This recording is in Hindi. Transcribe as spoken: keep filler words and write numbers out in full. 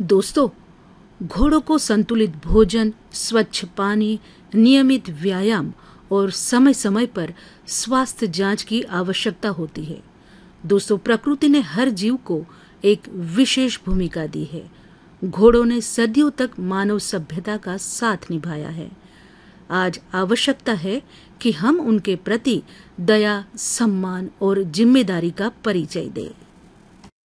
दोस्तों, घोड़ों को संतुलित भोजन, स्वच्छ पानी, नियमित व्यायाम और समय समय पर स्वास्थ्य जांच की आवश्यकता होती है। दोस्तों, प्रकृति ने हर जीव को एक विशेष भूमिका दी है। घोड़ों ने सदियों तक मानव सभ्यता का साथ निभाया है। आज आवश्यकता है कि हम उनके प्रति दया, सम्मान और जिम्मेदारी का परिचय दें।